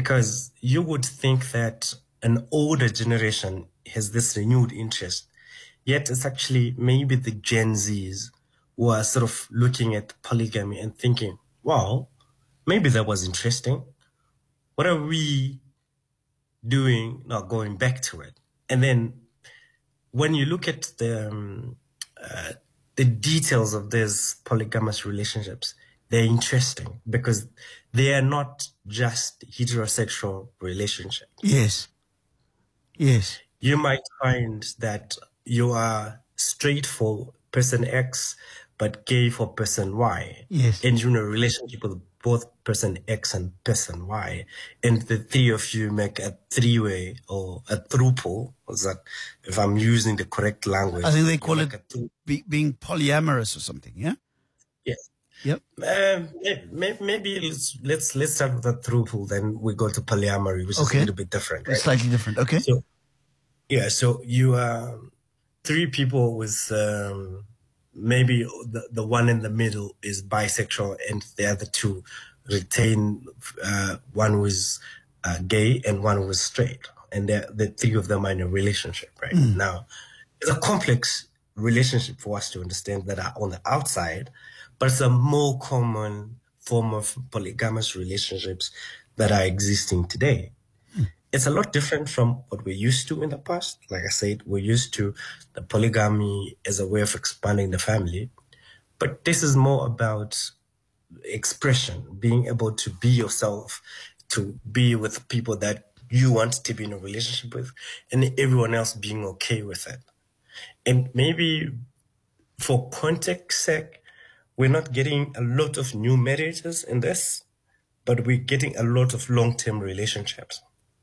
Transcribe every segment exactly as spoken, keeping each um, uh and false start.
because you would think that an older generation has this renewed interest, yet it's actually maybe the Gen Zs who are sort of looking at polygamy and thinking, wow, maybe that was interesting. What are we doing now going back to it? And then when you look at the um, uh, the details of these polygamous relationships, they're interesting because they are not just heterosexual relationships. Yes. Yes. You might find that you are straight for person X, but gay for person Y. Yes. And you're in a relationship with both person X and person Y. And the three of you make a three-way or a throuple. Is that, if I'm using the correct language? I think they call it th- be, being polyamorous or something, yeah? Yes. Yep. Um, maybe, maybe let's, let's, let's start with the throuple, then we go to polyamory, which Okay. is a little bit different, right? Slightly different, okay. So, yeah, so you are three people with um, maybe the, the one in the middle is bisexual and the other two retain uh, one who is uh, gay and one who is straight. And the three of them are in a relationship, right? Mm. Now, it's a complex relationship for us to understand that are on the outside, but it's a more common form of polygamous relationships that are existing today. It's a lot different from what we're used to in the past. Like I said, we're used to the polygamy as a way of expanding the family. But this is more about expression, being able to be yourself, to be with people that you want to be in a relationship with, and everyone else being okay with it. And maybe for context sake, we're not getting a lot of new marriages in this, but we're getting a lot of long-term relationships.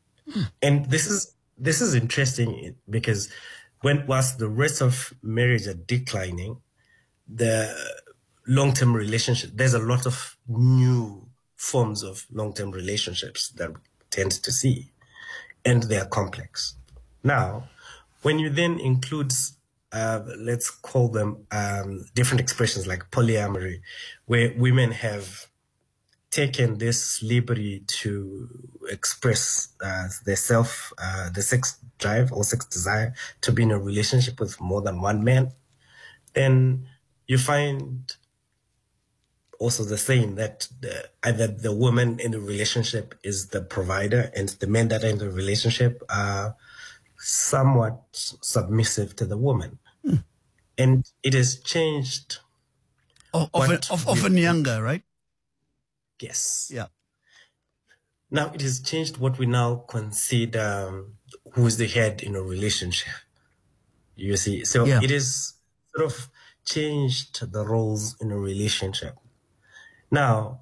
And this is this is interesting because when whilst the rest of marriage are declining, the long-term relationship, there's a lot of new forms of long-term relationships that we tend to see, and they are complex. Now, when you then include, uh, let's call them um, different expressions like polyamory, where women have taken this liberty to express uh, their self, uh, the sex drive or sex desire to be in a relationship with more than one man, then you find also the saying that the, either the woman in the relationship is the provider and the men that are in the relationship are somewhat submissive to the woman. Mm. And it has changed. Oh, often, of, often younger, right? Yes. Yeah. Now it has changed what we now consider um, who is the head in a relationship. You see, so yeah. It is sort of changed the roles in a relationship. Now,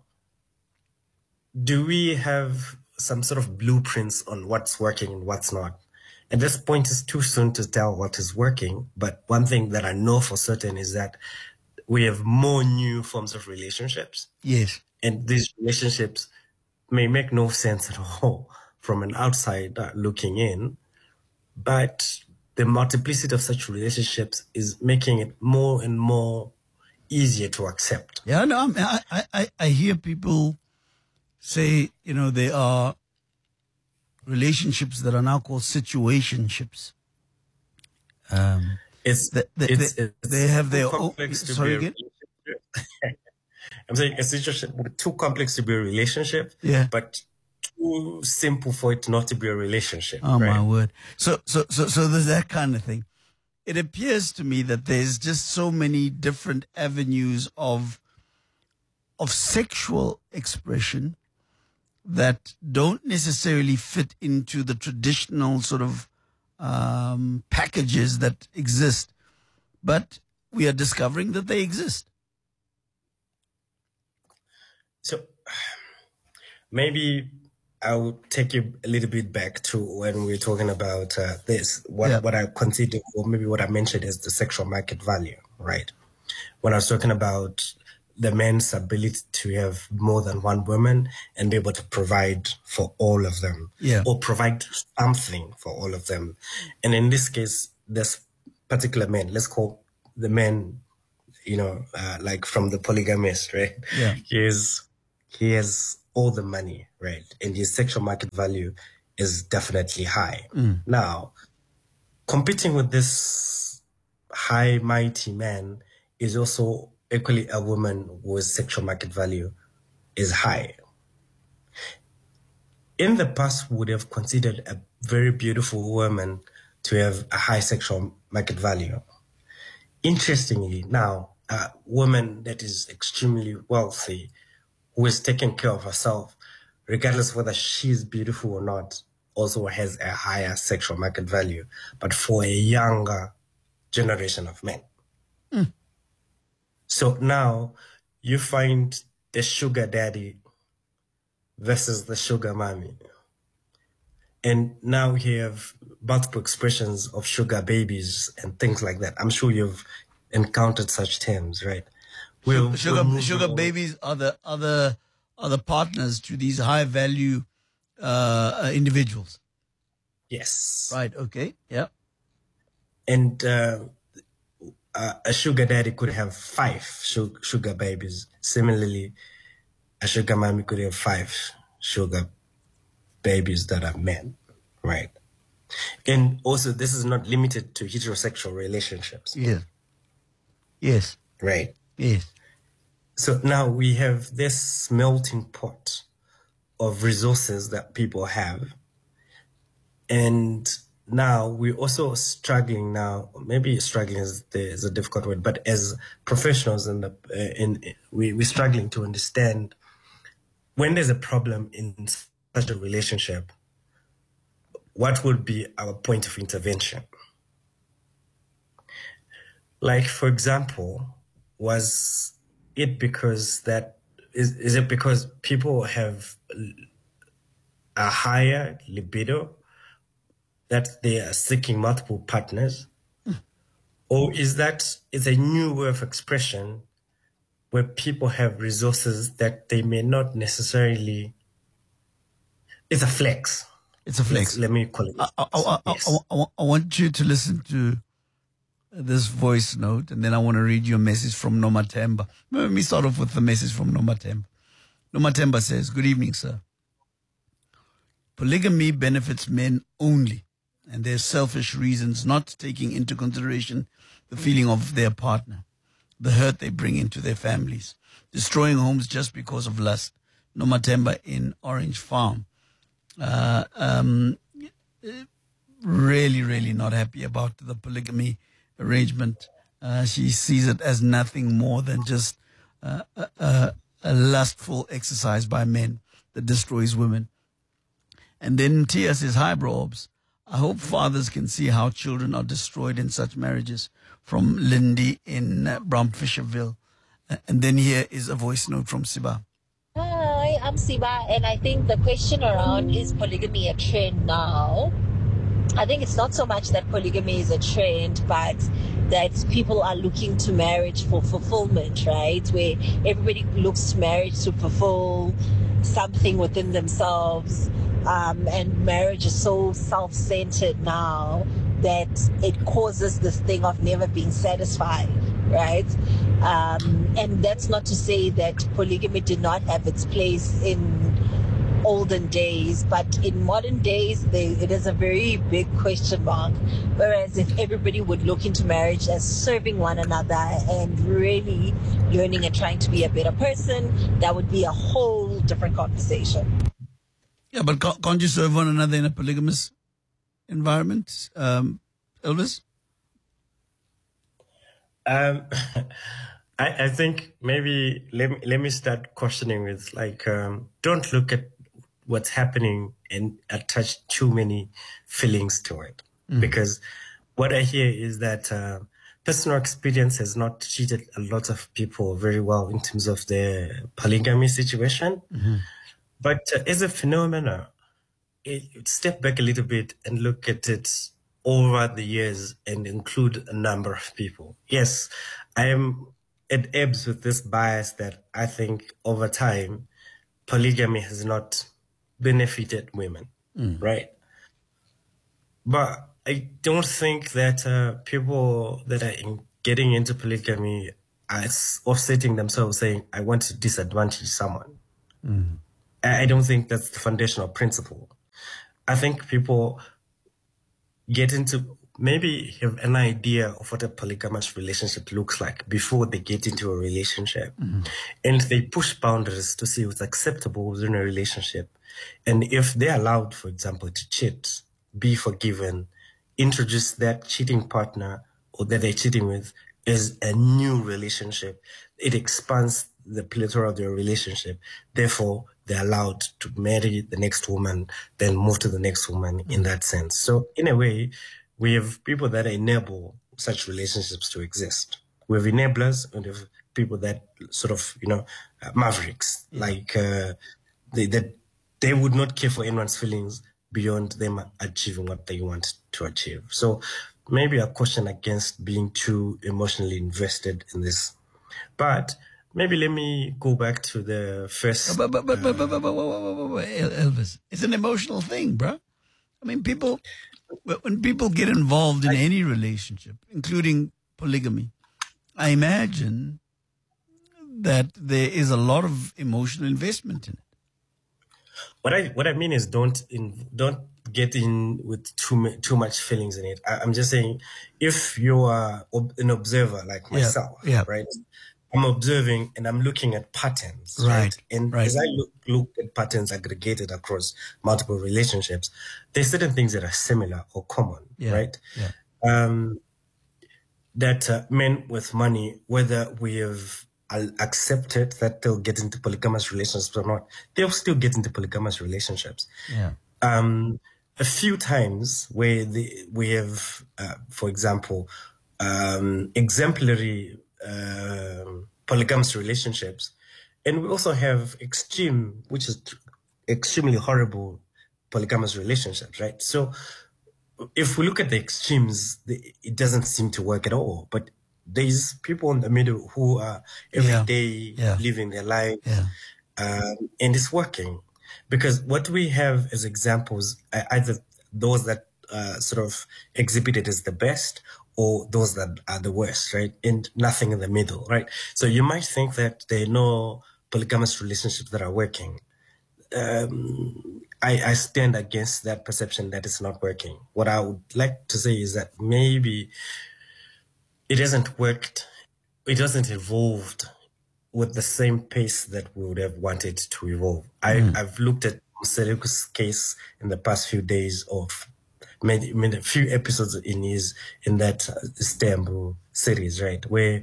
do we have some sort of blueprints on what's working and what's not? At this point, it's too soon to tell what is working. But one thing that I know for certain is that we have more new forms of relationships. Yes. And these relationships may make no sense at all from an outsider looking in, but the multiplicity of such relationships is making it more and more easier to accept. Yeah, no, I, I, I hear people say, you know, there are relationships that are now called situationships. Um, it's, they, they, it's, they, it's they have their own. Sorry again. I'm saying a situation too complex to be a relationship, yeah. but too simple for it not to be a relationship. Oh, right? my word. So, so, so, so there's that kind of thing. It appears to me that there's just so many different avenues of, of sexual expression that don't necessarily fit into the traditional sort of um, packages that exist, but we are discovering that they exist. So maybe I'll take you a little bit back to when we we're talking about uh, this, what, yeah. what I consider, or maybe what I mentioned as the sexual market value, right? When I was talking about the man's ability to have more than one woman and be able to provide for all of them, yeah. or provide something for all of them. And in this case, this particular man, let's call the man, you know, uh, like from the polygamist, right? Yeah. He is, he has all the money, right? And his sexual market value is definitely high. Mm. Now, competing with this high, mighty man is also equally a woman whose sexual market value is high. In the past, we would have considered a very beautiful woman to have a high sexual market value. Interestingly, now, a woman that is extremely wealthy, who is taking care of herself, regardless of whether she's beautiful or not, also has a higher sexual market value, but for a younger generation of men. Mm. So now you find the sugar daddy versus the sugar mommy. And now we have multiple expressions of sugar babies and things like that. I'm sure you've encountered such terms, right? We'll, sugar we'll sugar babies are the are the are the partners to these high value uh, individuals. Yes. Right. Okay. Yeah. And uh, uh, a sugar daddy could have five sugar babies. Similarly, a sugar mommy could have five sugar babies that are men, right? And also, this is not limited to heterosexual relationships. Yes. Yes. Right. Yes. So now we have this melting pot of resources that people have. And now we're also struggling now, maybe struggling is, the, is a difficult word, but as professionals in the, uh, in, we, we're struggling to understand when there's a problem in such a relationship, what would be our point of intervention? Like, for example, was it because that, is, is it because people have a higher libido that they are seeking multiple partners? Mm. Or is that it's a new way of expression where people have resources that they may not necessarily, it's a flex. It's a flex. Let's, let me call it. I, I, I, yes. I, I, I want you to listen to this voice note, and then I want to read you a message from Nomatemba. Let me start off with the message from Nomatemba. Nomatemba says, "Good evening, sir. Polygamy benefits men only, and their selfish reasons, not taking into consideration the feeling of their partner, the hurt they bring into their families, destroying homes just because of lust." Nomatemba in Orange Farm. Uh, um, really, really not happy about the polygamy arrangement. Uh, she sees it as nothing more than just uh, a, a lustful exercise by men that destroys women. And then Tia says, "Hi, Brobs. I hope fathers can see how children are destroyed in such marriages." From Lindy in uh, Bramfisherville. Uh, and then here is a voice note from Siba. Hi, I'm Siba, and I think the question around, is polygamy a trend now? I think it's not so much that polygamy is a trend, but that people are looking to marriage for fulfillment, right? Where everybody looks to marriage to fulfill something within themselves. Um, and marriage is so self-centered now that it causes this thing of never being satisfied, right? Um, and that's not to say that polygamy did not have its place in olden days, but in modern days, they, it is a very big question mark. Whereas if everybody would look into marriage as serving one another and really learning and trying to be a better person, that would be a whole different conversation. Yeah, but can't, can't you serve one another in a polygamous environment, um, Elvis? Um, I, I think maybe let me, let me start questioning with like, um, don't look at what's happening and attach too many feelings to it. Mm. Because what I hear is that uh, personal experience has not treated a lot of people very well in terms of their polygamy situation. Mm-hmm. But uh, as a phenomenon, it, step back a little bit and look at it over the years and include a number of people. Yes, I am at ebbs with this bias that I think over time, polygamy has not benefited women, mm. right? But I don't think that uh, people that are in getting into polygamy are offsetting themselves saying, I want to disadvantage someone. Mm. I don't think that's the foundational principle. I think people get into, maybe have an idea of what a polygamous relationship looks like before they get into a relationship. Mm-hmm. And they push boundaries to see what's acceptable within a relationship. And if they're allowed, for example, to cheat, be forgiven, introduce that cheating partner or that they're cheating with as a new relationship, it expands the plethora of their relationship. Therefore, they're allowed to marry the next woman, then move to the next woman in that sense. So in a way, we have people that enable such relationships to exist. We have enablers and we have people that sort of, you know, uh, mavericks, yeah. like uh, they, that they would not care for anyone's feelings beyond them achieving what they want to achieve. So maybe a caution against being too emotionally invested in this. But maybe let me go back to the first. But, but, but, but, but, but, but, but, but, Elvis, it's an emotional thing, bro. I mean, people, when people get involved in any relationship, including polygamy, I imagine that there is a lot of emotional investment in it. What I what I mean is don't in, don't get in with too too much feelings in it. I, I'm just saying, if you are an observer like myself, yeah, yeah. right? I'm observing and I'm looking at patterns, right? right? And right. as I look, look at patterns aggregated across multiple relationships, there's certain things that are similar or common, yeah, right? Yeah. Um, that uh, men with money, whether we have accepted that they'll get into polygamous relationships or not, they'll still get into polygamous relationships. Yeah. Um, a few times where the, we have, uh, for example, um, exemplary uh, polygamous relationships, and we also have extreme, which is extremely horrible polygamous relationships, right? So if we look at the extremes, the, it doesn't seem to work at all. But there's people in the middle who are every yeah. day yeah. living their life, yeah. um, and it's working. Because what we have as examples are either those that uh, sort of exhibit it as the best or those that are the worst, right? And nothing in the middle, right? So you might think that there are no polygamous relationships that are working. Um, I, I stand against that perception that it's not working. What I would like to say is that maybe it hasn't worked, it hasn't evolved with the same pace that we would have wanted to evolve. I, mm. I've looked at Seleucus' case in the past few days of made, made a few episodes in his in that Istanbul series, right, where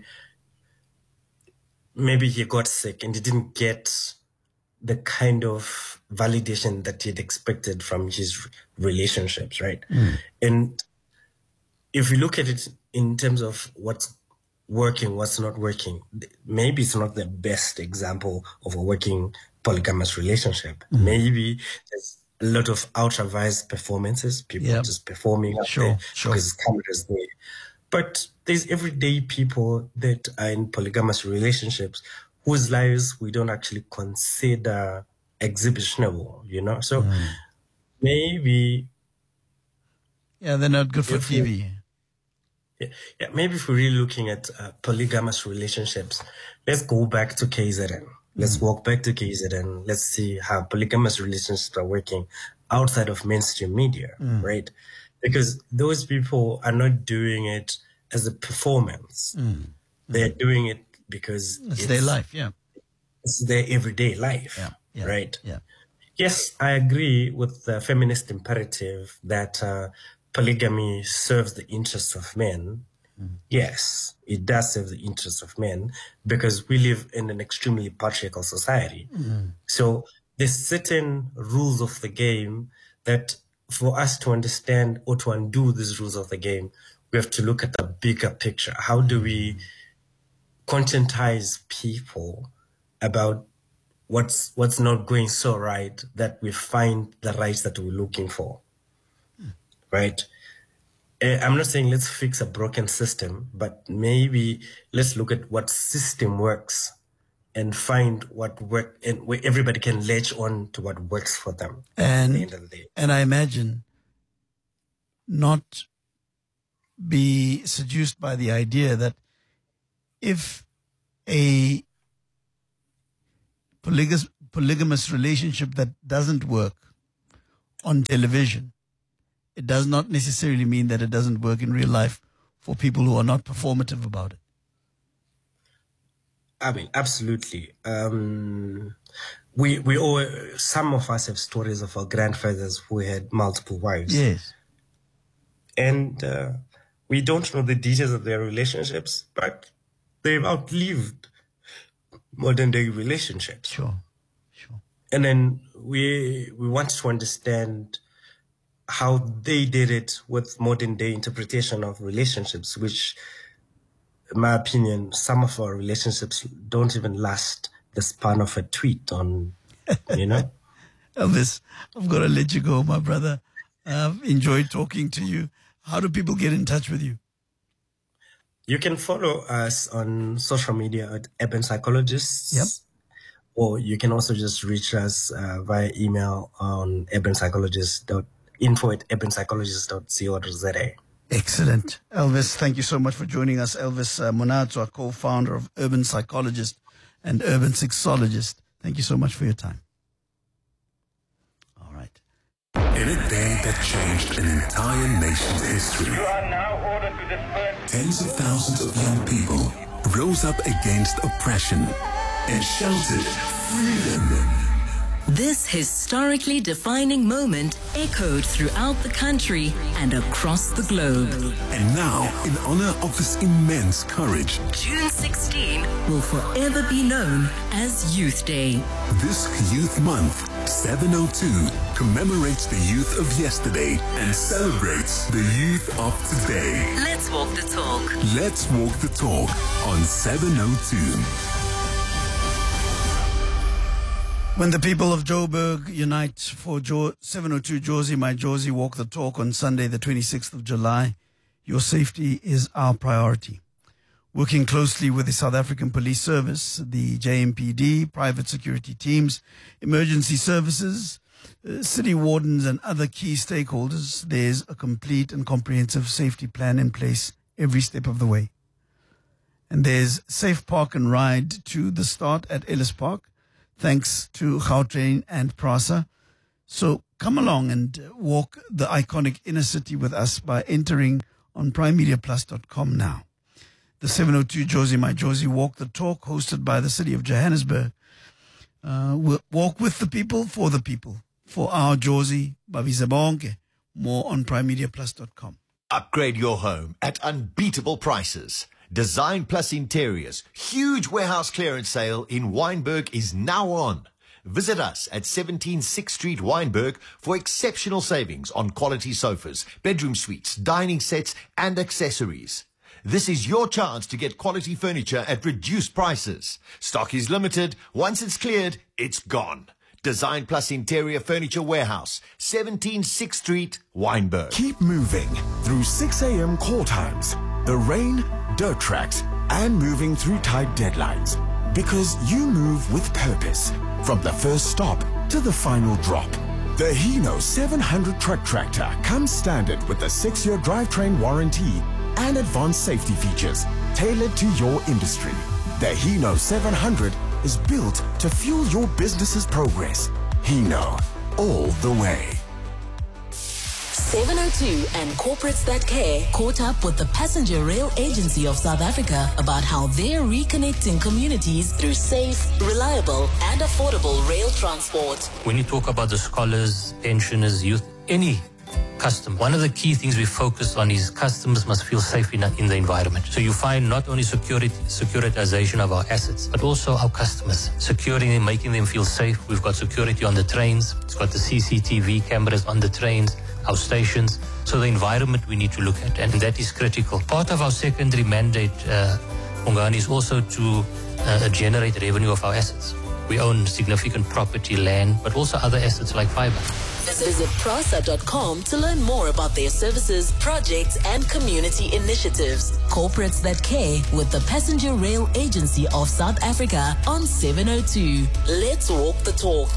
maybe he got sick and he didn't get the kind of validation that he'd expected from his relationships, right? Mm. And if you look at it in terms of what's working, what's not working, maybe it's not the best example of a working polygamous relationship. Mm. Maybe there's a lot of ultra-vised performances, people yep. just performing up sure, there sure. because cameras there. But there's everyday people that are in polygamous relationships whose lives we don't actually consider exhibitionable, you know? So mm. maybe... Yeah, they're not good for T V. We, yeah, yeah, maybe if we're really looking at uh, polygamous relationships, let's go back to K Z N. Let's mm. walk back to K Z N. Let's see how polygamous relationships are working outside of mainstream media, mm. right? Because those people are not doing it as a performance. Mm. They're mm. doing it because it's, it's their life, yeah. It's their everyday life, yeah, yeah, right? Yeah. Yes, I agree with the feminist imperative that uh, polygamy serves the interests of men. Mm. Yes, it does serve the interests of men because we live in an extremely patriarchal society. Mm. So there's certain rules of the game that for us to understand or to undo these rules of the game, we have to look at the bigger picture. How do we conscientize people about what's what's not going so right that we find the rights that we're looking for, mm. right? Uh, I'm not saying let's fix a broken system, but maybe let's look at what system works and find what work, and where everybody can latch on to what works for them and, at the end of the day. And I imagine not be seduced by the idea that if a polygamous, polygamous relationship that doesn't work on television, it does not necessarily mean that it doesn't work in real life for people who are not performative about it. I mean, absolutely. Um, we we all, some of us have stories of our grandfathers who had multiple wives. Yes. And uh, we don't know the details of their relationships, but they've outlived modern day relationships. Sure, sure. And then we we want to understand how they did it with modern day interpretation of relationships, which, in my opinion, some of our relationships don't even last the span of a tweet on, you know? Elvis, I've got to let you go, my brother. I've enjoyed talking to you. How do people get in touch with you? You can follow us on social media at Urban Psychologists. Yep. Or you can also just reach us uh, via email on urbanpsychologist.info at urbanpsychologist.co.za. Excellent. Elvis, thank you so much for joining us. Elvis uh, Monatswa, co-founder of Urban Psychologist and Urban Sexologist. Thank you so much for your time. All right. In a day that changed an entire nation's history, You are now ordered to disperse. tens of thousands of young people rose up against oppression and shouted freedom. This historically defining moment echoed throughout the country and across the globe. And now, in honor of this immense courage, June sixteenth will forever be known as Youth Day. this Youth Month, seven oh two, commemorates the youth of yesterday and celebrates the youth of today. Let's walk the talk. Let's walk the talk on seven oh two. When the people of Joburg unite for jo- seven oh two Jozi, My Jozi, walk the talk on Sunday, the twenty-sixth of July, your safety is our priority. Working closely with the South African Police Service, the J M P D, private security teams, emergency services, uh, city wardens and other key stakeholders, there's a complete and comprehensive safety plan in place every step of the way. And there's Safe Park and Ride to the start at Ellis Park, thanks to Gautrain and PRASA. So come along and walk the iconic inner city with us by entering on prime media plus dot com now. The seven oh two Jozi, My Jozi, Walk the Talk, hosted by the city of Johannesburg. Uh, we'll walk with the people, for the people. For our Jozi, Babiza Bonke. More on prime media plus dot com. Upgrade your home at unbeatable prices. Design Plus Interiors, huge warehouse clearance sale in Wynberg is now on. Visit us at seventeen sixth Street, Wynberg for exceptional savings on quality sofas, bedroom suites, dining sets and accessories. This is your chance to get quality furniture at reduced prices. Stock is limited. Once it's cleared, it's gone. Design Plus Interior Furniture Warehouse, seventeen sixth Street, Wynberg. Keep moving through six a.m. call times, the rain, dirt tracks, and moving through tight deadlines. Because you move with purpose. From the first stop to the final drop. The Hino seven hundred truck tractor comes standard with a six-year drivetrain warranty and advanced safety features tailored to your industry. The Hino seven hundred is built to fuel your business's progress. Hino, all the way. seven oh two and Corporates That Care caught up with the Passenger Rail Agency of South Africa about how they're reconnecting communities through safe, reliable and affordable rail transport. When you talk about the scholars, pensioners, youth, any customer, one of the key things we focus on is customers must feel safe in, in the environment. So you find not only security, securitization of our assets, but also our customers, securing them, making them feel safe. We've got security on the trains. It's got the C C T V cameras on the trains, our stations. So the environment we need to look at, and that is critical. Part of our secondary mandate, uh, Ongani, is also to uh, generate revenue of our assets. We own significant property, land, but also other assets like fiber. Visit prasa dot com to learn more about their services, projects, and community initiatives. Corporates That Care with the Passenger Rail Agency of South Africa on seven oh two. Let's walk the talk.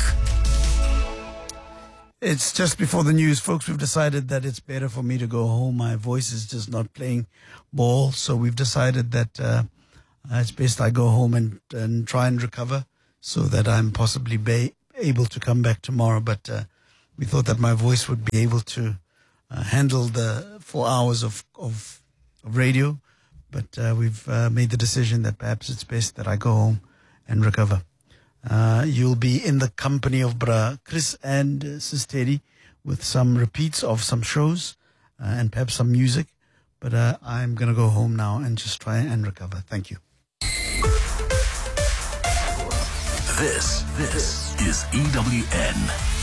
It's just before the news, folks. We've decided that it's better for me to go home. My voice is just not playing ball. So we've decided that uh, it's best I go home and, and try and recover so that I'm possibly ba- able to come back tomorrow. But uh, we thought that my voice would be able to uh, handle the four hours of, of, of radio. But uh, we've uh, made the decision that perhaps it's best that I go home and recover. Uh, you'll be in the company of Bra Chris and uh, Sis Teddy with some repeats of some shows uh, and perhaps some music. But uh, I'm going to go home now and just try and recover. Thank you. This, this is E W N.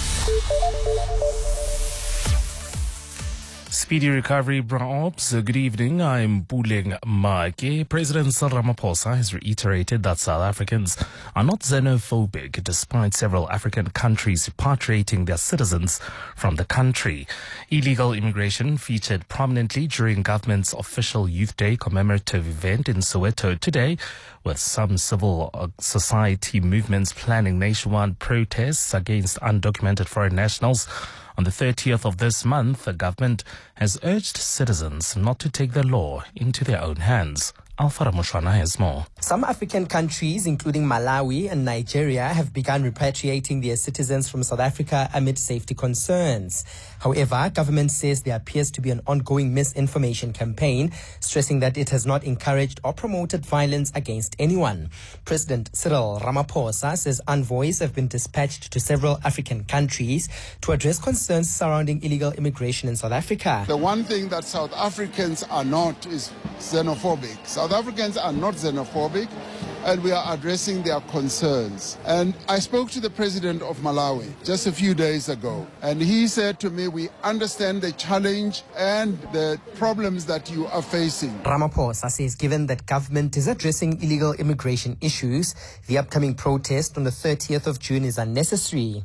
Speedy recovery, Bra-Ops. Good evening. I'm Puleng Make. President Cyril Ramaphosa has reiterated that South Africans are not xenophobic, despite several African countries repatriating their citizens from the country. Illegal immigration featured prominently during government's official Youth Day commemorative event in Soweto today, with some civil society movements planning nationwide protests against undocumented foreign nationals. On the thirtieth of this month, the government has urged citizens not to take the law into their own hands. Alpha Ramoshwana has more. Some African countries, including Malawi and Nigeria, have begun repatriating their citizens from South Africa amid safety concerns. However, government says there appears to be an ongoing misinformation campaign, stressing that it has not encouraged or promoted violence against anyone. President Cyril Ramaphosa says envoys have been dispatched to several African countries to address concerns surrounding illegal immigration in South Africa. The one thing that South Africans are not is xenophobic. South Africans are not xenophobic, and we are addressing their concerns. And I spoke to the president of Malawi just a few days ago, and he said to me, we understand the challenge and the problems that you are facing. Ramaphosa says given that government is addressing illegal immigration issues, the upcoming protest on the thirtieth of June is unnecessary.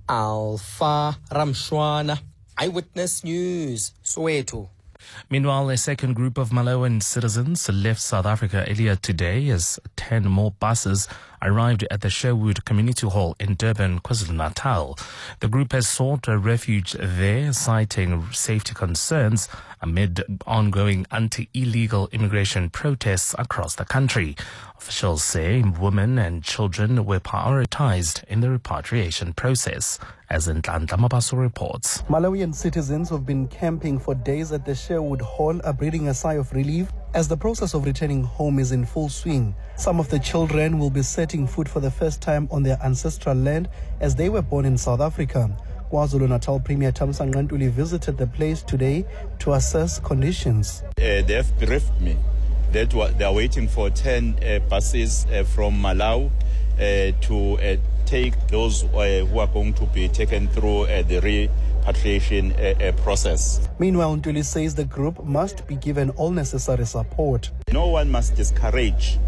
Alpha Ramshwana, Eyewitness News, Soweto. Meanwhile, a second group of Malawian citizens left South Africa earlier today as ten more buses arrived at the Sherwood Community Hall in Durban, KwaZulu-Natal. The group has sought a refuge there, citing safety concerns amid ongoing anti-illegal immigration protests across the country. Officials say women and children were prioritized in the repatriation process, as Nhlanhla Mabaso reports. Malawian citizens who have been camping for days at the Sherwood Hall are breathing a sigh of relief as the process of returning home is in full swing. Some of the children will be setting foot for the first time on their ancestral land as they were born in South Africa. KwaZulu-Natal Premier Thamsanqa Ntuli visited the place today to assess conditions. Uh, they have briefed me that they are waiting for ten uh, buses uh, from Malawi uh, to uh, take those uh, who are going to be taken through uh, the repatriation uh, uh, process. Meanwhile, Ntuli says the group must be given all necessary support. No one must discourage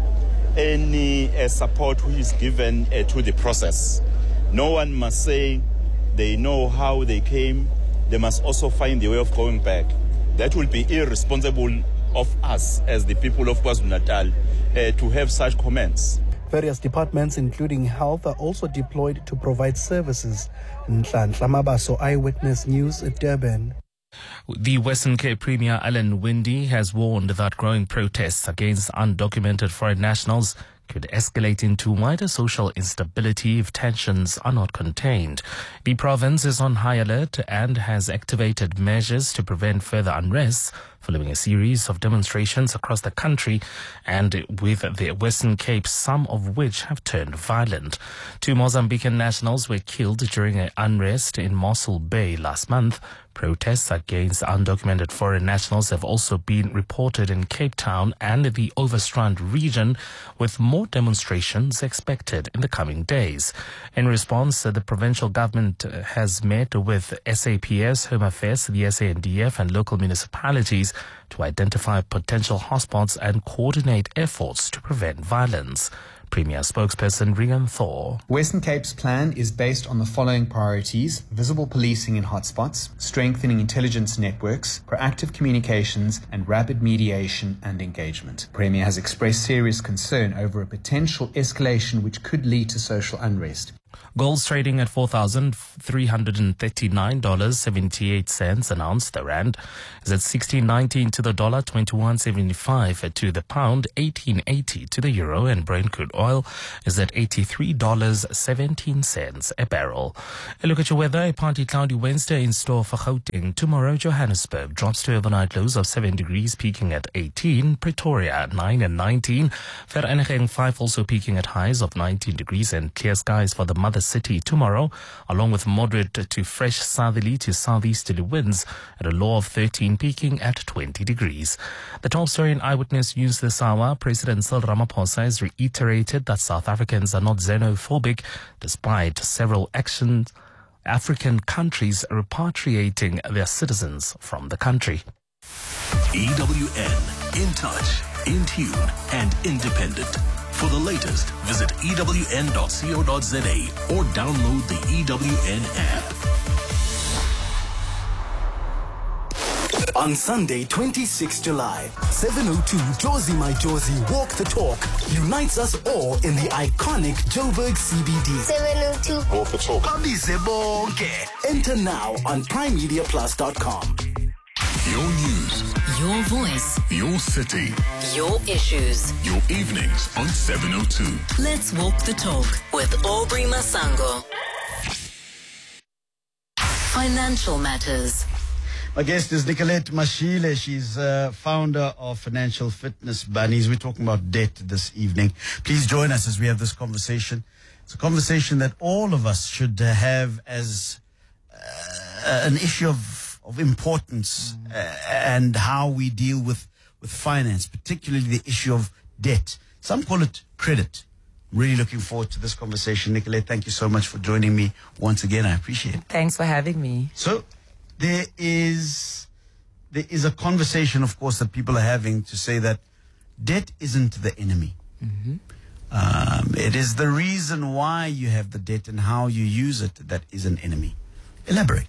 any uh, support which is given uh, to the process. No one must say they know how they came. They must also find the way of going back. That will be irresponsible of us as the people of KwaZulu-Natal uh, to have such comments. Various departments, including health, are also deployed to provide services. Nhlanhla Mabaso, Eyewitness News at Durban. The Western Cape Premier Alan Winde has warned that growing protests against undocumented foreign nationals could escalate into wider social instability if tensions are not contained. The province is on high alert and has activated measures to prevent further unrest following a series of demonstrations across the country and with the Western Cape, some of which have turned violent. Two Mozambican nationals were killed during an unrest in Mossel Bay last month. Protests against undocumented foreign nationals have also been reported in Cape Town and the Overstrand region, with more demonstrations expected in the coming days. In response, the provincial government has met with S A P S, Home Affairs, the S A N D F and local municipalities to identify potential hotspots and coordinate efforts to prevent violence. Premier spokesperson Ringan Thor. Western Cape's plan is based on the following priorities: visible policing in hotspots, strengthening intelligence networks, proactive communications, and rapid mediation and engagement. The Premier has expressed serious concern over a potential escalation which could lead to social unrest. Gold's trading at four thousand three hundred thirty-nine dollars and seventy-eight cents an ounce. The rand is at sixteen nineteen to the dollar, twenty-one seventy-five to the pound, eighteen eighty to the euro, and Brent crude oil is at eighty-three dollars and seventeen cents a barrel. A look at your weather. A partly cloudy Wednesday in store for Gauteng. Tomorrow, Johannesburg drops to overnight lows of seven degrees, peaking at eighteen. Pretoria, nine and nineteen. Vereeniging, five, also peaking at highs of nineteen degrees, and clear skies for the mother city tomorrow, along with moderate to fresh southerly to southeasterly winds at a low of thirteen, peaking at twenty degrees. The top story in Eyewitness News this hour: President Cyril Ramaphosa has reiterated that South Africans are not xenophobic, despite several actions African countries repatriating their citizens from the country. E W N, in touch, in tune, and independent. For the latest, visit E W N dot co dot za or download the E W N app. On Sunday, twenty-sixth of July, seven oh two Jozi My Jozi Walk the Talk unites us all in the iconic Joburg C B D. seven oh two Walk the Talk. Abize bonke. Enter now on prime media plus dot com. Your news, Your voice, your city, your issues. your evenings on seven oh two. Let's walk the talk with Aubrey Masango. Financial matters. My guest is Nicolette Mashile. She's uh, founder of Financial Fitness Bunnies. We're talking about debt this evening. Please join us as we have this conversation. It's a conversation that all of us should uh, have as uh, an issue of of importance uh, and how we deal with, with finance, particularly the issue of debt. Some call it credit. Really looking forward to this conversation. Nicolette, thank you so much for joining me once again. I appreciate it. Thanks for having me. So there is there is a conversation, of course, that people are having to say that debt isn't the enemy. Mm-hmm. Um, it is the reason why you have the debt and how you use it that is an enemy. Elaborate.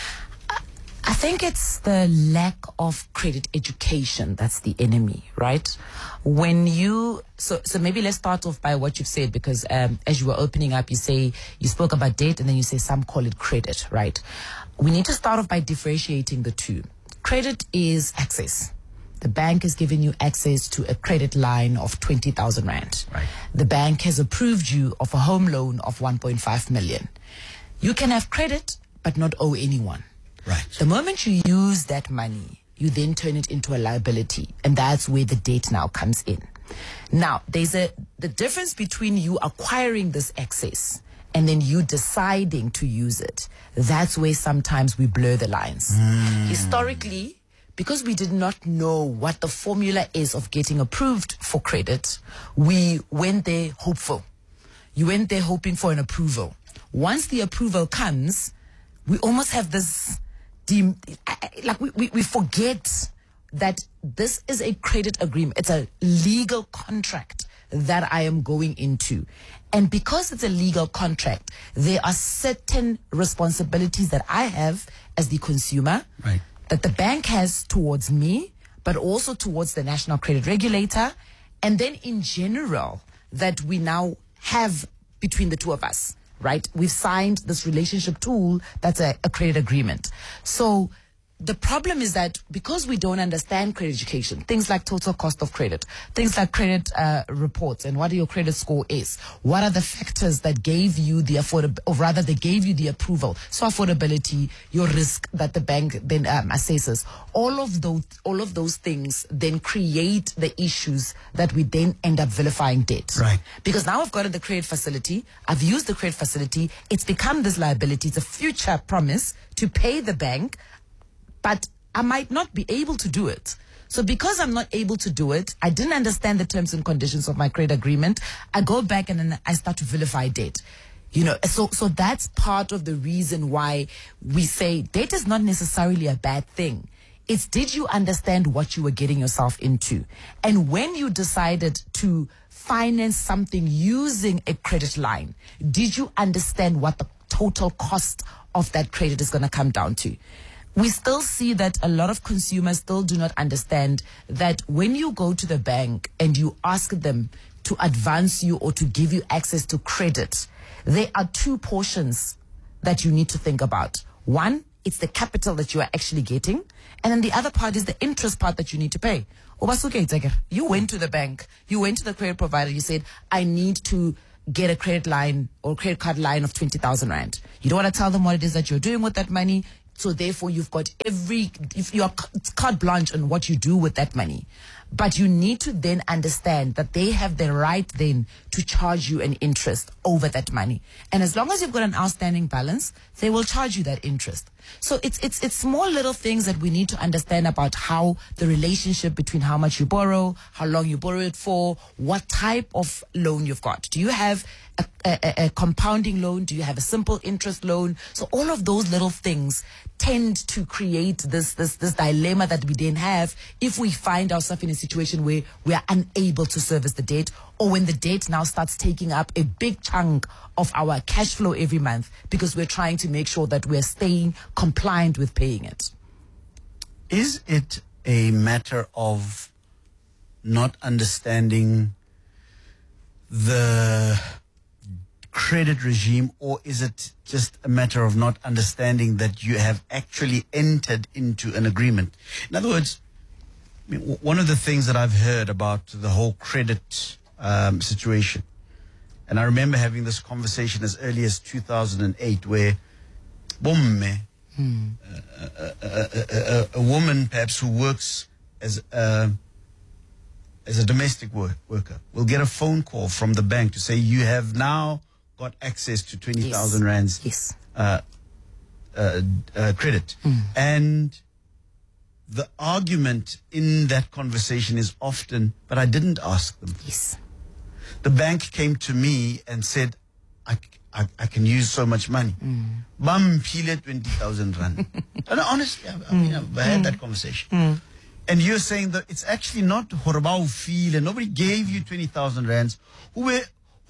I think it's the lack of credit education that's the enemy, right? When you, so so maybe let's start off by what you've said, because um, as you were opening up, you say, you spoke about debt and then you say some call it credit, right? We need to start off by differentiating the two. Credit is access. The bank has given you access to a credit line of twenty thousand rand. Right. The bank has approved you of a home loan of one point five million. You can have credit, but not owe anyone. Right. The moment you use that money, you then turn it into a liability, and that's where the debt now comes in. Now, there's a the difference between you acquiring this access and then you deciding to use it. That's where sometimes we blur the lines. Mm. Historically, because we did not know what the formula is of getting approved for credit, we went there hopeful. You went there hoping for an approval. Once the approval comes, we almost have this de- like we, we, we forget that this is a credit agreement. It's a legal contract that I am going into. And because it's a legal contract, there are certain responsibilities that I have as the consumer, right, that the bank has towards me, but also towards the National Credit Regulator, and then in general that we now have between the two of us. Right? We've signed this relationship tool that's a, a credit agreement. So the problem is that because we don't understand credit education, things like total cost of credit, things like credit uh, reports and what your credit score is, what are the factors that gave you the affordability, or rather they gave you the approval, so affordability, your risk that the bank then um, assesses, all of those, all of those things then create the issues that we then end up vilifying debt. Right. Because now I've gotten the credit facility, I've used the credit facility, it's become this liability, it's a future promise to pay the bank, but I might not be able to do it. So because I'm not able to do it, I didn't understand the terms and conditions of my credit agreement, I go back and then I start to vilify debt. You know, so so that's part of the reason why we say debt is not necessarily a bad thing. It's, did you understand what you were getting yourself into? And when you decided to finance something using a credit line, did you understand what the total cost of that credit is going to come down to? We still see that a lot of consumers still do not understand that when you go to the bank and you ask them to advance you or to give you access to credit, there are two portions that you need to think about. One, it's the capital that you are actually getting. And then the other part is the interest part that you need to pay. You went to the bank, you went to the credit provider, you said, I need to get a credit line or credit card line of twenty thousand rand. You don't want to tell them what it is that you're doing with that money. So therefore you've got every, if you are carte blanche on what you do with that money. But you need to then understand that they have the right then to charge you an interest over that money. And as long as you've got an outstanding balance, they will charge you that interest. So it's it's it's small little things that we need to understand about how the relationship between how much you borrow, how long you borrow it for, what type of loan you've got. Do you have a, a, a compounding loan? Do you have a simple interest loan? So all of those little things tend to create this this this dilemma that we then have if we find ourselves in a situation where we are unable to service the debt, or when the debt now starts taking up a big chunk of our cash flow every month because we're trying to make sure that we're staying compliant with paying it. Is it a matter of not understanding the credit regime, or is it just a matter of not understanding that you have actually entered into an agreement? In other words, I mean, one of the things that I've heard about the whole credit um, situation, and I remember having this conversation as early as two thousand eight where bomme, hmm. a, a, a, a woman perhaps who works as a, as a domestic work, worker will get a phone call from the bank to say you have now got access to twenty thousand yes. rands yes. uh, uh, uh, credit. Hmm. And the argument in that conversation is often, but I didn't ask them. Yes. The bank came to me and said, I, I, I can use so much money. Bam, pile twenty thousand rand. And honestly, I, I mean, I've had that conversation. Mm. And you're saying that it's actually not horabao feel, and nobody gave you twenty thousand rands. Who were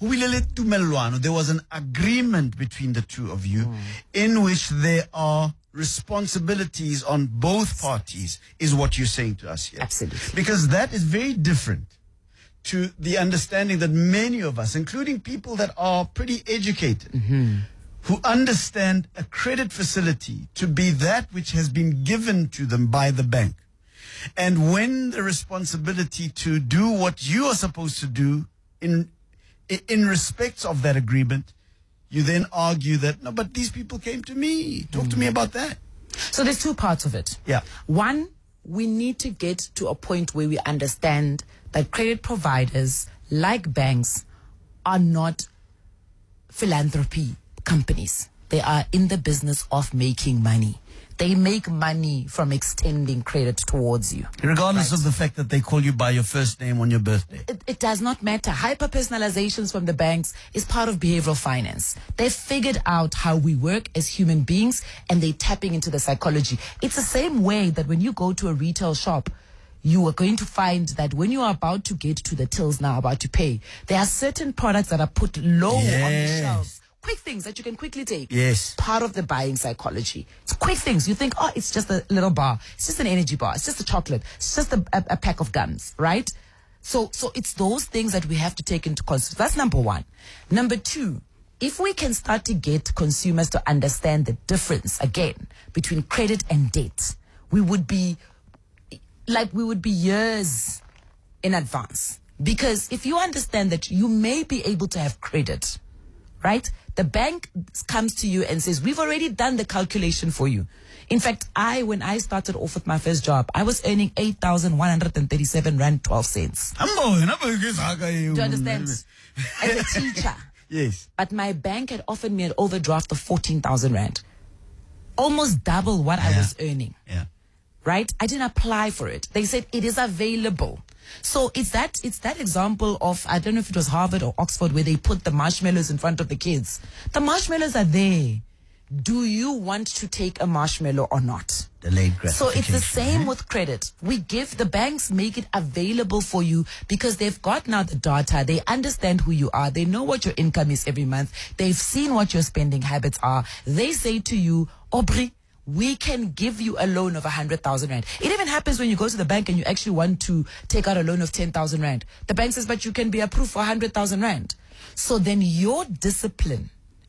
there was an agreement between the two of you mm. in which there are responsibilities on both parties, is what you're saying to us here. Absolutely. Because that is very different to the understanding that many of us, including people that are pretty educated, mm-hmm. who understand a credit facility to be that which has been given to them by the bank. And when the responsibility to do what you are supposed to do in in respect of that agreement, you then argue that, no, but these people came to me. Talk mm. to me about that. So there's two parts of it. Yeah. One, we need to get to a point where we understand that credit providers, like banks, are not philanthropy companies. They are in the business of making money. They make money from extending credit towards you. Regardless right? of the fact that they call you by your first name on your birthday. It, it does not matter. Hyper-personalizations from the banks is part of behavioral finance. They've figured out how we work as human beings, and they're tapping into the psychology. It's the same way that when you go to a retail shop, you are going to find that when you are about to get to the tills now, about to pay, there are certain products that are put low yes. on the shelves. Quick things that you can quickly take. Yes. Part of the buying psychology. It's quick things. You think, oh, it's just a little bar. It's just an energy bar. It's just a chocolate. It's just a, a, a pack of gums, right? So, so it's those things that we have to take into consideration. That's number one. Number two, if we can start to get consumers to understand the difference, again, between credit and debt, we would be, like, we would be years in advance. Because if you understand that you may be able to have credit, right? The bank comes to you and says, we've already done the calculation for you. In fact, I, when I started off with my first job, I was earning eight thousand one hundred thirty-seven rand twelve cents. Do you understand? As a teacher. Yes. But my bank had offered me an overdraft of fourteen thousand rand. Almost double what yeah. I was earning. Yeah. Right? I didn't apply for it. They said it is available. So it's that it's that example of, I don't know if it was Harvard or Oxford, where they put the marshmallows in front of the kids. The marshmallows are there. Do you want to take a marshmallow or not? Delayed So it's the same eh? with credit. We give, the banks make it available for you because they've got now the data. They understand who you are. They know what your income is every month. They've seen what your spending habits are. They say to you, Aubrey, we can give you a loan of one hundred thousand rand. It even happens when you go to the bank and you actually want to take out a loan of ten thousand rand. The bank says, but you can be approved for one hundred thousand rand. So then your discipline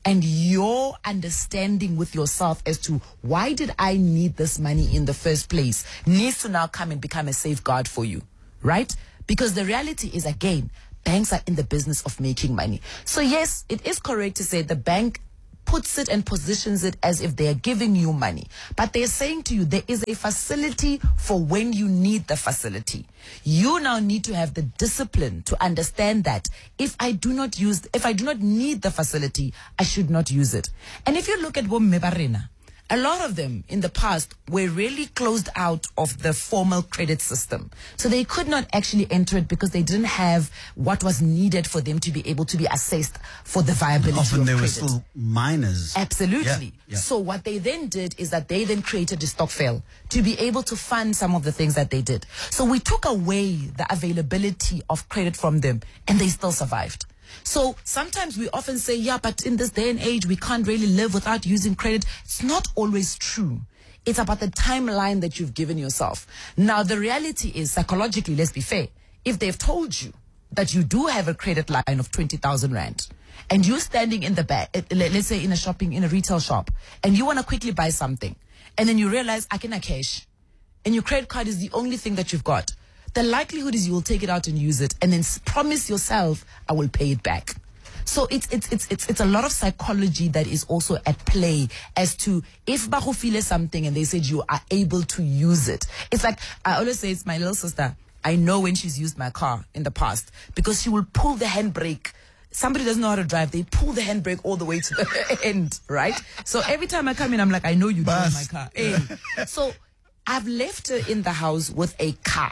and your understanding with yourself as to why did I need this money in the first place needs to now come and become a safeguard for you, right? Because the reality is, again, banks are in the business of making money. So yes, it is correct to say the bank puts it and positions it as if they are giving you money. But they're saying to you, there is a facility for when you need the facility. You now need to have the discipline to understand that if I do not use, if I do not need the facility, I should not use it. And if you look at Bomme Barena, a lot of them in the past were really closed out of the formal credit system. So they could not actually enter it because they didn't have what was needed for them to be able to be assessed for the viability Often of they credit. were still minors. Absolutely. Yeah, yeah. So what they then did is that they then created a stokvel to be able to fund some of the things that they did. So we took away the availability of credit from them and they still survived. So sometimes we often say, yeah, but in this day and age, we can't really live without using credit. It's not always true. It's about the timeline that you've given yourself. Now, the reality is, psychologically, let's be fair. If they've told you that you do have a credit line of twenty thousand rand, and you're standing in the back, let's say in a shopping, in a retail shop, and you want to quickly buy something, and then you realize, I can have cash, and your credit card is the only thing that you've got, the likelihood is you will take it out and use it and then promise yourself, I will pay it back. So it's it's it's it's it's a lot of psychology that is also at play as to if Bago feel something and they said you are able to use it. It's like I always say, it's my little sister. I know when she's used my car in the past because she will pull the handbrake. Somebody doesn't know how to drive, they pull the handbrake all the way to the end, right? So every time I come in, I'm like, I know you drive my car. Hey. So I've left her in the house with a car.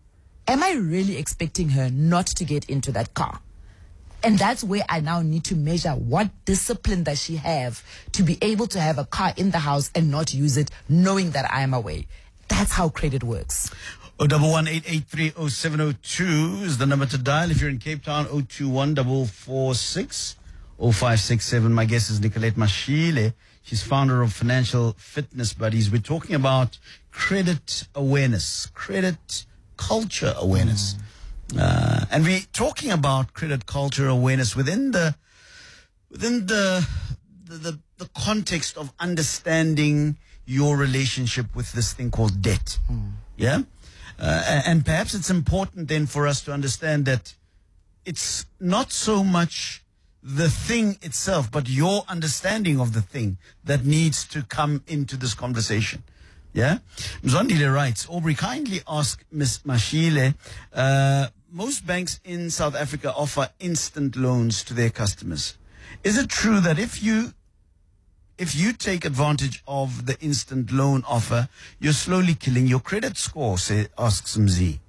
Am I really expecting her not to get into that car? And that's where I now need to measure what discipline does she have to be able to have a car in the house and not use it, knowing that I am away. That's how credit works. oh one one eight eight three oh seven oh two is the number to dial. If you're in Cape Town, oh two one four four six oh five six seven. My guest is Nicolette Mashile. She's founder of Financial Fitness Buddies. We're talking about credit awareness, credit culture awareness. Mm. Uh, and we're talking about credit culture awareness within the within the the, the the context of understanding your relationship with this thing called debt. Mm. Yeah? Uh, and perhaps it's important then for us to understand that it's not so much the thing itself, but your understanding of the thing that needs to come into this conversation. Yeah? Mzondile writes, Aubrey, kindly ask Miss Mashile, uh, most banks in South Africa offer instant loans to their customers. Is it true that if you if you take advantage of the instant loan offer, you're slowly killing your credit score, say, asks Mzi?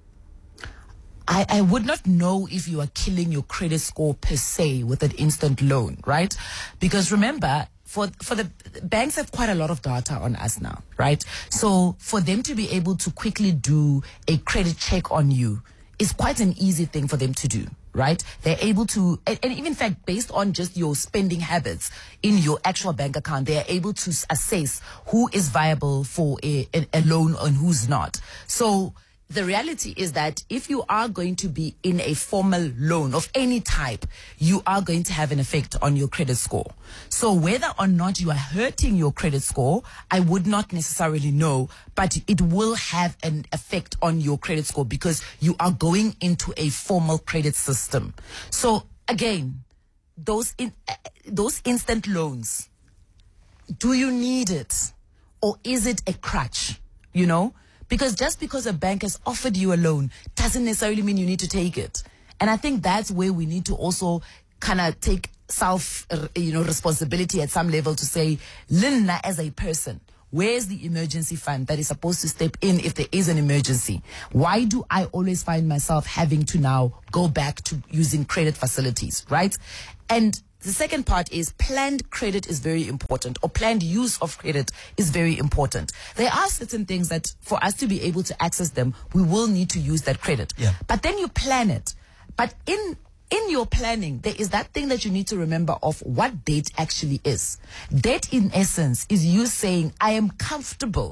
I, I would not know if you are killing your credit score per se with an instant loan, right? Because remember, For, for the banks have quite a lot of data on us now, right? So for them to be able to quickly do a credit check on you is quite an easy thing for them to do, right? They're able to, and, and even in fact, based on just your spending habits in your actual bank account, they are able to assess who is viable for a, a, a loan and who's not. So the reality is that if you are going to be in a formal loan of any type, you are going to have an effect on your credit score. So whether or not you are hurting your credit score, I would not necessarily know, but it will have an effect on your credit score because you are going into a formal credit system. So again, those in, uh, those instant loans, do you need it or is it a crutch, you know? Because just because a bank has offered you a loan doesn't necessarily mean you need to take it. And I think that's where we need to also kind of take self, uh, you know, responsibility at some level to say, Linda, as a person, where's the emergency fund that is supposed to step in if there is an emergency? Why do I always find myself having to now go back to using credit facilities, right? And the second part is planned credit is very important, or planned use of credit is very important. There are certain things that for us to be able to access them, we will need to use that credit. Yeah. But then you plan it. But in in your planning, there is that thing that you need to remember of what debt actually is. Debt, in essence, is you saying, I am comfortable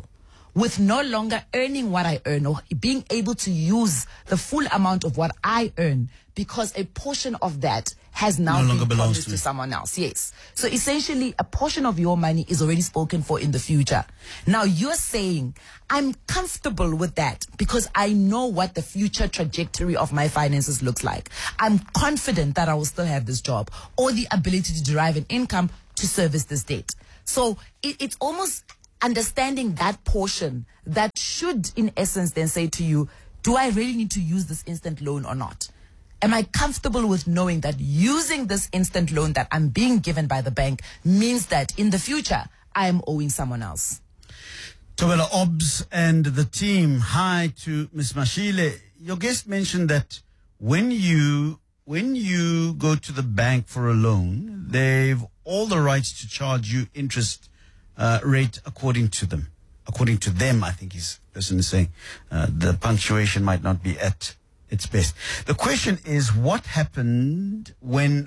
with no longer earning what I earn or being able to use the full amount of what I earn, because a portion of that has now No been longer belongs promised to to me. someone else. Yes. So essentially, a portion of your money is already spoken for in the future. Now you're saying, I'm comfortable with that because I know what the future trajectory of my finances looks like. I'm confident that I will still have this job or the ability to derive an income to service this debt. So it, it's almost understanding that portion that should, in essence, then say to you, do I really need to use this instant loan or not? Am I comfortable with knowing that using this instant loan that I'm being given by the bank means that in the future, I am owing someone else? Tobela Obs and the team, hi to Miz Mashile. Your guest mentioned that when you when you go to the bank for a loan, they've all the rights to charge you interest uh, rate according to them. According to them, I think his person is saying. Uh, the punctuation might not be at its best. The question is, what happened when,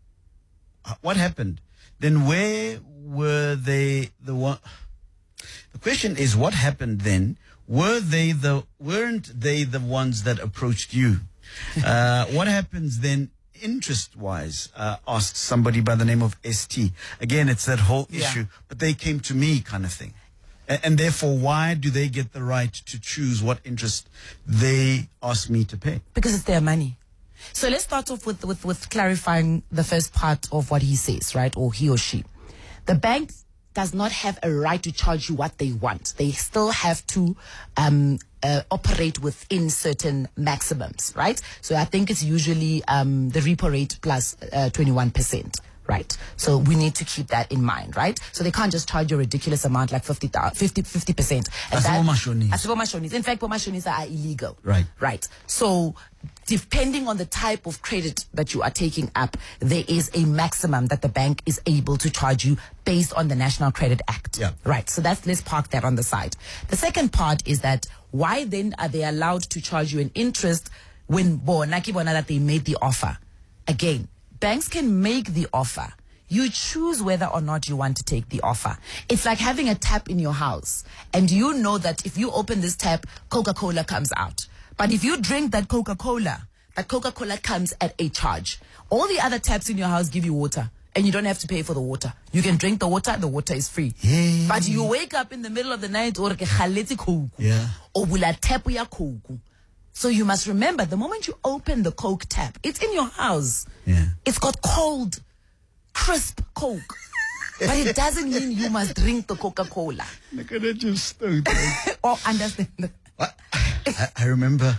what happened? Then where were they the one? The question is, what happened then? Were they the, weren't they the ones that approached you? Uh, what happens then interest-wise? Uh, asked somebody by the name of S T. Again, it's that whole Yeah. issue, but they came to me kind of thing. And, and therefore, why do they get the right to choose what interest they ask me to pay? Because it's their money. So let's start off with, with, with clarifying the first part of what he says, right? Or he or she. The bank does not have a right to charge you what they want. They still have to um, uh, operate within certain maximums, right? So I think it's usually um, the repo rate plus uh, twenty-one percent. Right. So we need to keep that in mind, right? So they can't just charge you a ridiculous amount like fifty, fifty percent. As bomashonis. As bomashonis. In fact, bomashonis are illegal. Right. Right. So depending on the type of credit that you are taking up, there is a maximum that the bank is able to charge you based on the National Credit Act. Yeah. Right. So that's, let's park that on the side. The second part is that why then are they allowed to charge you an interest when Bonaki Bona that they made the offer? Again, banks can make the offer. You choose whether or not you want to take the offer. It's like having a tap in your house. And you know that if you open this tap, Coca-Cola comes out. But if you drink that Coca-Cola, that Coca-Cola comes at a charge. All the other taps in your house give you water. And you don't have to pay for the water. You can drink the water, the water is free. Yeah. But you wake up in the middle of the night or Yeah. or bula tap ya Coke. So you must remember, the moment you open the Coke tap, it's in your house. Yeah. It's got cold, crisp Coke. But it doesn't mean you must drink the Coca-Cola. Look at it, just stoned. Or understand. I, I remember,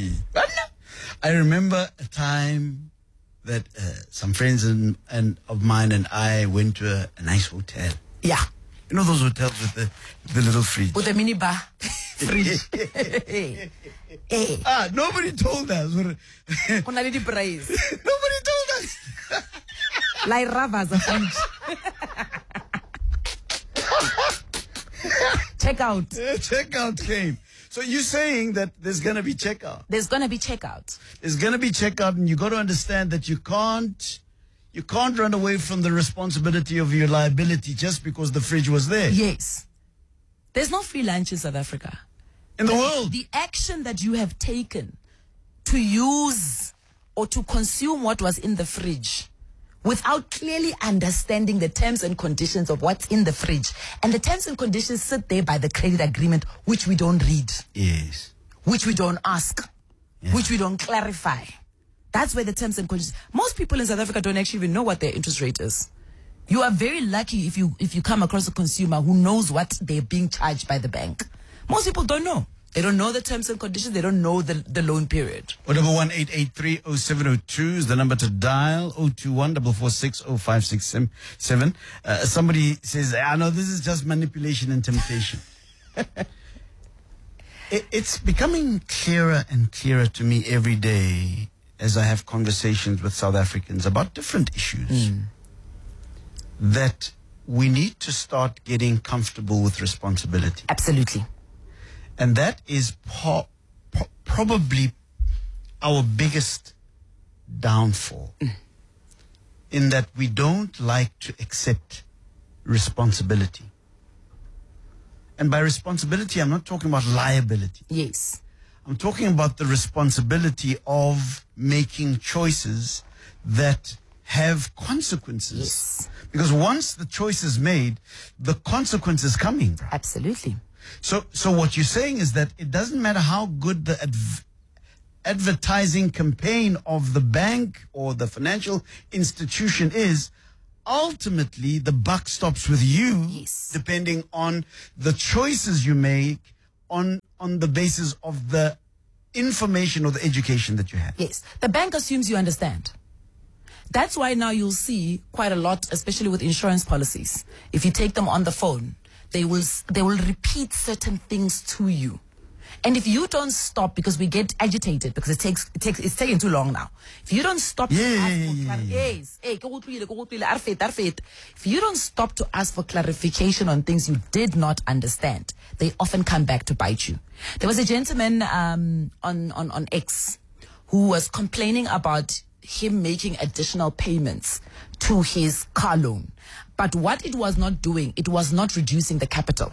I remember a time that uh, some friends and, and of mine and I went to a, a nice hotel. Yeah. You know those hotels with the the little fridge? With a mini bar. Fridge. Hey. Hey. Ah, nobody told us. Nobody price. Nobody told us. Like Rava's a fridge. Checkout. Yeah, checkout came. So you're saying that there's going to be checkout? There's going to be checkout. There's going to be checkout, and you got to understand that you can't, you can't run away from the responsibility of your liability just because the fridge was there. Yes. There's no free lunch in South Africa. In the world. The action that you have taken to use or to consume what was in the fridge without clearly understanding the terms and conditions of what's in the fridge. And the terms and conditions sit there by the credit agreement, which we don't read. Yes. Which we don't ask. Yeah. Which we don't clarify. That's where the terms and conditions. Most people in South Africa don't actually even know what their interest rate is. You are very lucky if you if you come across a consumer who knows what they're being charged by the bank. Most people don't know. They don't know the terms and conditions. They don't know the, the loan period. Whatever one eight eight three oh seven oh two is the number to dial. oh two one four four six oh five six seven. Uh, somebody says, I know this is just manipulation and temptation. it, it's becoming clearer and clearer to me every day as I have conversations with South Africans about different issues. Mm. That we need to start getting comfortable with responsibility. Absolutely. And that is po- po- probably our biggest downfall. Mm. In that we don't like to accept responsibility. And by responsibility, I'm not talking about liability. Yes. I'm talking about the responsibility of making choices that have consequences. Yes. Because once the choice is made, the consequence is coming. Absolutely. So, so what you're saying is that it doesn't matter how good the adv- advertising campaign of the bank or the financial institution is, ultimately the buck stops with you, yes. depending on the choices you make on on the basis of the information or the education that you have. Yes. The bank assumes you understand. That's why now you'll see quite a lot, especially with insurance policies. If you take them on the phone, they will they will repeat certain things to you. And if you don't stop, because we get agitated because it takes it takes it's taking too long now. If you don't stop yeah, to ask yeah, for yeah, clar- yeah. yes, hey, go through it, go through it, arfet, arfet. If you don't stop to ask for clarification on things you did not understand, they often come back to bite you. There was a gentleman um, on, on, on X who was complaining about him making additional payments to his car loan. But what it was not doing, it was not reducing the capital.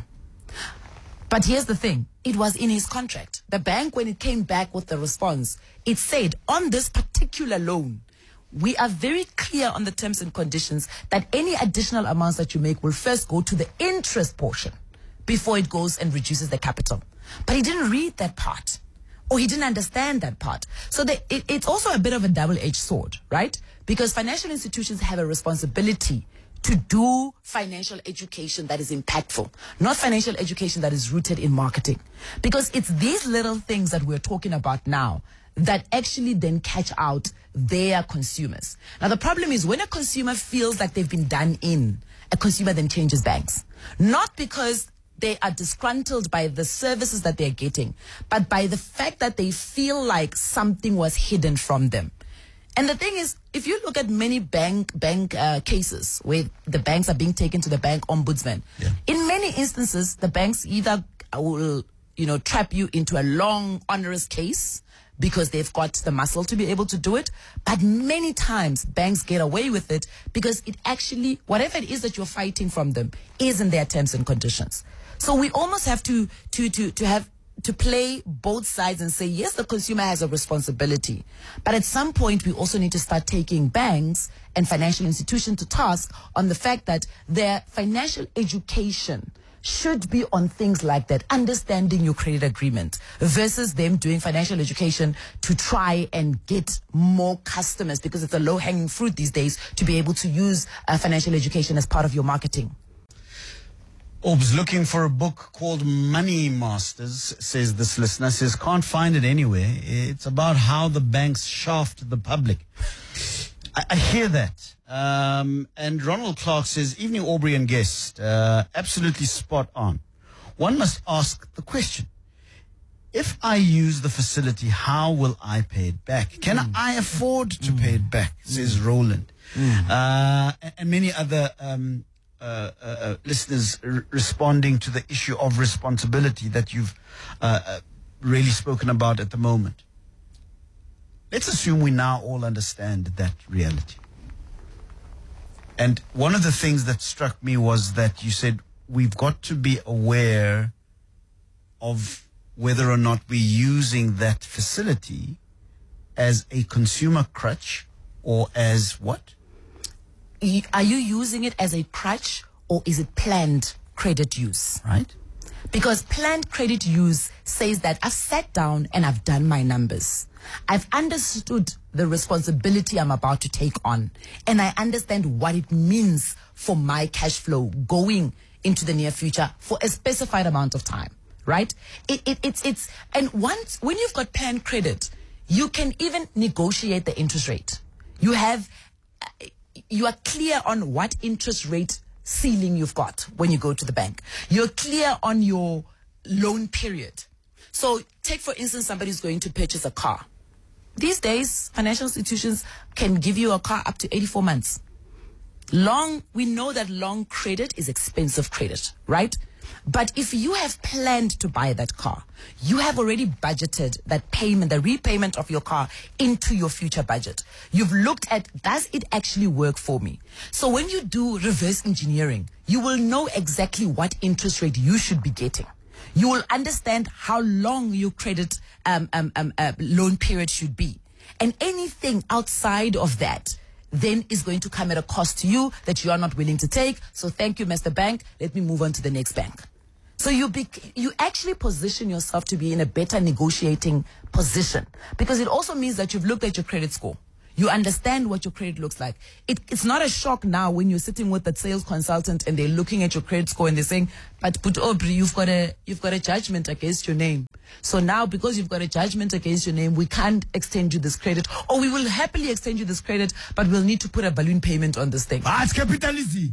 But here's the thing, it was in his contract. The bank, when it came back with the response, it said on this particular loan, we are very clear on the terms and conditions that any additional amounts that you make will first go to the interest portion before it goes and reduces the capital. But he didn't read that part, or he didn't understand that part. So the, it, it's also a bit of a double-edged sword, right? Because financial institutions have a responsibility to do financial education that is impactful, not financial education that is rooted in marketing. Because it's these little things that we're talking about now that actually then catch out their consumers. Now, the problem is when a consumer feels like they've been done in, a consumer then changes banks. Not because they are disgruntled by the services that they're getting, but by the fact that they feel like something was hidden from them. And the thing is, if you look at many bank bank uh, cases where the banks are being taken to the bank ombudsman, yeah. in many instances, the banks either will, you know, trap you into a long, onerous case because they've got the muscle to be able to do it. But many times, banks get away with it because it actually, whatever it is that you're fighting from them, is in their terms and conditions. So we almost have to to to to have to play both sides and say, yes, the consumer has a responsibility. But at some point, we also need to start taking banks and financial institutions to task on the fact that their financial education should be on things like that, understanding your credit agreement, versus them doing financial education to try and get more customers, because it's a low-hanging fruit these days to be able to use uh, financial education as part of your marketing. Orbs looking for a book called Money Masters, says this listener, says can't find it anywhere. It's about how the banks shaft the public. I, I hear that. Um, and Ronald Clark says, evening Aubrey and guest, uh, absolutely spot on. One must ask the question, if I use the facility, how will I pay it back? Can mm. I afford to mm. pay it back, says mm. Roland. Mm. Uh, and, and many other um, uh, uh, listeners r- responding to the issue of responsibility that you've uh, uh, really spoken about at the moment. Let's assume we now all understand that reality. And one of the things that struck me was that you said we've got to be aware of whether or not we're using that facility as a consumer crutch or as what? Are you using it as a crutch or is it planned credit use? Right. Because planned credit use says that I've sat down and I've done my numbers. I've understood the responsibility I'm about to take on, and I understand what it means for my cash flow going into the near future for a specified amount of time, right? It, it, it's, it's, and once, when you've got planned credit, you can even negotiate the interest rate. You have, you are clear on what interest rate ceiling you've got when you go to the bank. You're clear on your loan period. So take, for instance, somebody who's going to purchase a car. These days, financial institutions can give you a car up to eighty-four months. Long, we know that long credit is expensive credit, right? But if you have planned to buy that car, you have already budgeted that payment, the repayment of your car into your future budget. You've looked at, does it actually work for me? So when you do reverse engineering, you will know exactly what interest rate you should be getting. You will understand how long your credit um, um, um, uh, loan period should be. And anything outside of that then is going to come at a cost to you that you are not willing to take. So thank you, Mister Bank. Let me move on to the next bank. So you be, you actually position yourself to be in a better negotiating position, because it also means that you've looked at your credit score. You understand what your credit looks like. It, it's not a shock now when you're sitting with that sales consultant and they're looking at your credit score and they're saying, but but Aubrey, you've got a you've got a judgment against your name. So now, because you've got a judgment against your name, we can't extend you this credit, or we will happily extend you this credit, but we'll need to put a balloon payment on this thing. Ah, it's capitalism.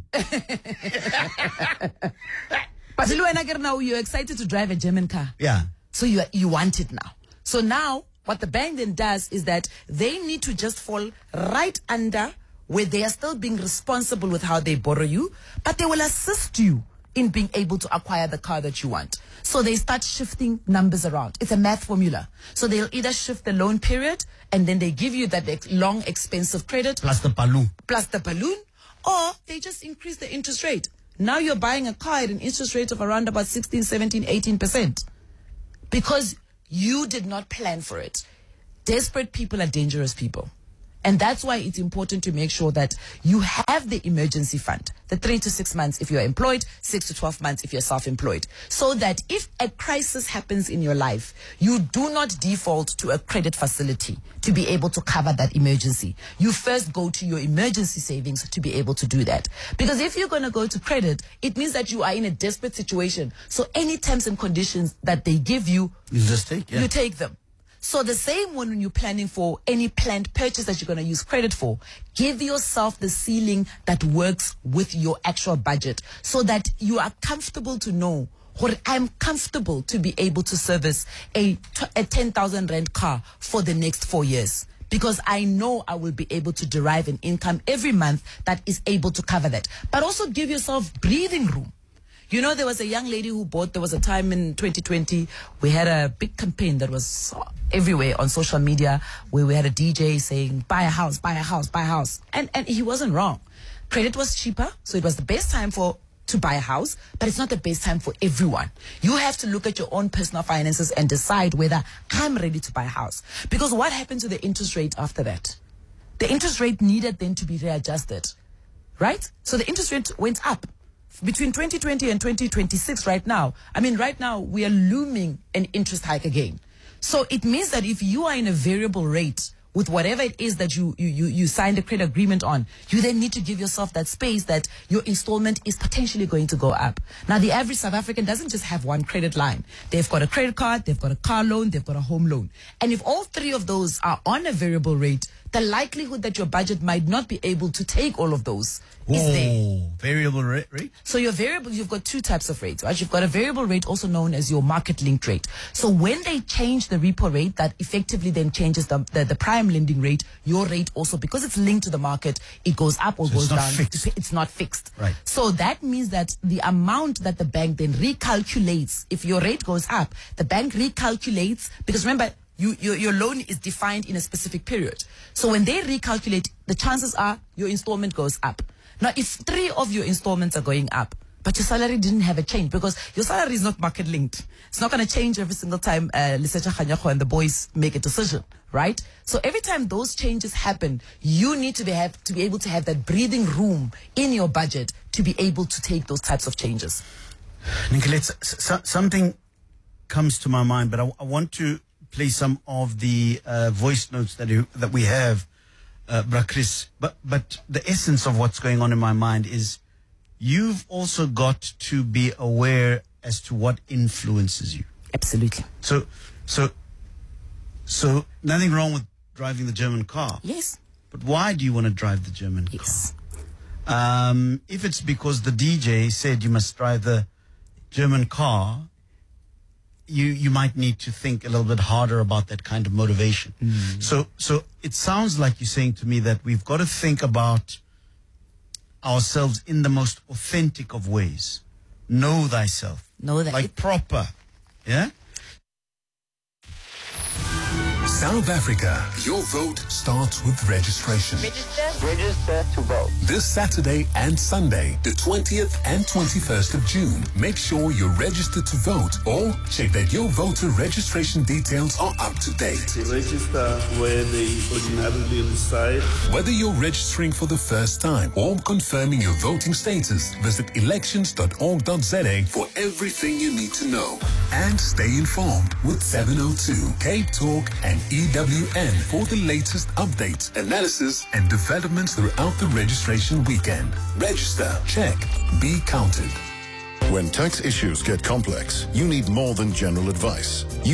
But now you're excited to drive a German car. Yeah. So you you want it now. So now, what the bank then does is that they need to just fall right under where they are still being responsible with how they borrow you, but they will assist you in being able to acquire the car that you want. So they start shifting numbers around. It's a math formula. So they'll either shift the loan period and then they give you that ex- long, expensive credit. Plus the balloon. Plus the balloon. Or they just increase the interest rate. Now you're buying a car at an interest rate of around about sixteen, seventeen, eighteen percent. Because you did not plan for it. Desperate people are dangerous people. And that's why it's important to make sure that you have the emergency fund, the three to six months if you're employed, six to twelve months if you're self-employed. So that if a crisis happens in your life, you do not default to a credit facility to be able to cover that emergency. You first go to your emergency savings to be able to do that. Because if you're going to go to credit, it means that you are in a desperate situation. So any terms and conditions that they give you, you just take, yeah. you take them. So the same when you're planning for any planned purchase that you're going to use credit for, give yourself the ceiling that works with your actual budget so that you are comfortable to know, or I'm comfortable to be able to service a, a ten thousand rand car for the next four years. Because I know I will be able to derive an income every month that is able to cover that. But also give yourself breathing room. You know, there was a young lady who bought, there was a time in twenty twenty, we had a big campaign that was everywhere on social media where we had a D J saying, buy a house, buy a house, buy a house. And and he wasn't wrong. Credit was cheaper, so it was the best time for to buy a house, but it's not the best time for everyone. You have to look at your own personal finances and decide whether I'm ready to buy a house. Because what happened to the interest rate after that? The interest rate needed then to be readjusted, right? So the interest rate went up. Between twenty twenty and twenty twenty-six right now, I mean, right now, we are looming an interest hike again. So it means that if you are in a variable rate with whatever it is that you, you, you, you signed a credit agreement on, you then need to give yourself that space that your installment is potentially going to go up. Now, the average South African doesn't just have one credit line. They've got a credit card, they've got a car loan, they've got a home loan. And if all three of those are on a variable rate, the likelihood that your budget might not be able to take all of those Whoa, is there. Variable rate, rate? So your variable, you've got two types of rates, right? You've got a variable rate, also known as your market-linked rate. So when they change the repo rate, that effectively then changes the, the, the prime lending rate, your rate also, because it's linked to the market, it goes up or so goes it's not down. Fixed. It's not fixed. Right. So that means that the amount that the bank then recalculates, if your rate goes up, the bank recalculates, because remember, You, your, your loan is defined in a specific period. So when they recalculate, the chances are your installment goes up. Now, if three of your installments are going up, but your salary didn't have a change, because your salary is not market linked. It's not going to change every single time uh, Lisecha Khanyago and the boys make a decision, right? So every time those changes happen, you need to be, have, to be able to have that breathing room in your budget to be able to take those types of changes. Nicolette, so, something comes to my mind, but I, I want to play some of the uh, voice notes that you, that we have, uh, Bra Chris. But but the essence of what's going on in my mind is you've also got to be aware as to what influences you. Absolutely. So so so nothing wrong with driving the German car. Yes. But why do you want to drive the German car? Yes. Um, if it's because the D J said you must drive the German car, you you might need to think a little bit harder about that kind of motivation. Mm. So so it sounds like you're saying to me that we've got to think about ourselves in the most authentic of ways. Know thyself. Know that. Like proper. Yeah? South Africa, your vote starts with registration. Register. Register to vote. This Saturday and Sunday, the twentieth and twenty-first of June. Make sure you're registered to vote or check that your voter registration details are up to date. They register where they ordinarily reside. Whether you're registering for the first time or confirming your voting status, visit elections dot org dot z a for everything you need to know. And stay informed with seven oh two, Cape Talk and E W N for the latest updates, analysis, and developments throughout the registration weekend. Register, check, be counted. When tax issues get complex, you need more than general advice. You